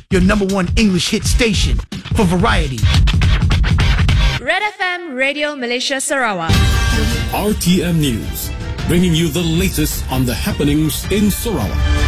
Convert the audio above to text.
your #1 English hit station for variety. Red FM Radio Malaysia Sarawak. RTM News, bringing you the latest on the happenings in Sarawak.